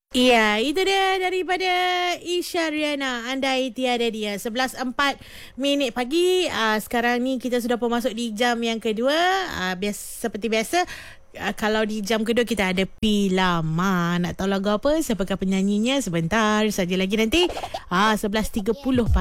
Iya, itu dia daripada Isha Riana. Andai tiada dia. 11.04 pagi. Sekarang ni kita sudah pun masuk di jam yang kedua. Seperti biasa, kalau di jam kedua kita ada Pilama. Nak tahu lagu apa? Siapakah penyanyinya? Sebentar saja lagi nanti. 11.30 pagi.